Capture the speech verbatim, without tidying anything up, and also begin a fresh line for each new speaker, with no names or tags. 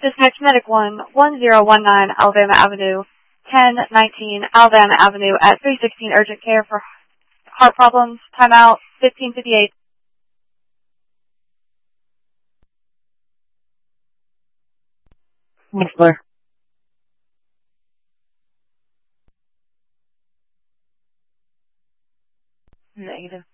Dispatch Medic one, one zero one nine Alabama Avenue, ten nineteen Alabama Avenue at three sixteen urgent care for heart problems. Timeout, fifteen fifty-eight.
Next floor.
Negative.